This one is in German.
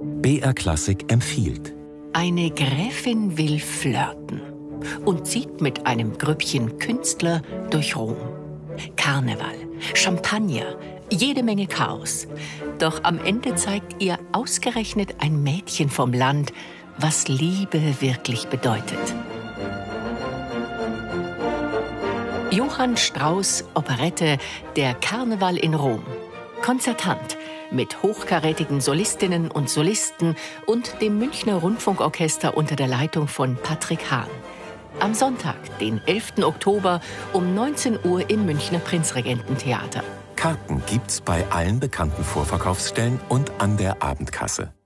BR Klassik empfiehlt. Eine Gräfin will flirten und zieht mit einem Grüppchen Künstler durch Rom. Karneval, Champagner, jede Menge Chaos. Doch am Ende zeigt ihr ausgerechnet ein Mädchen vom Land, was Liebe wirklich bedeutet. Johann Strauss Operette Der Karneval in Rom. Konzertant mit hochkarätigen Solistinnen und Solisten und dem Münchner Rundfunkorchester unter der Leitung von Patrick Hahn. Am Sonntag, den 11. Oktober um 19 Uhr im Münchner Prinzregententheater. Karten gibt's bei allen bekannten Vorverkaufsstellen und an der Abendkasse.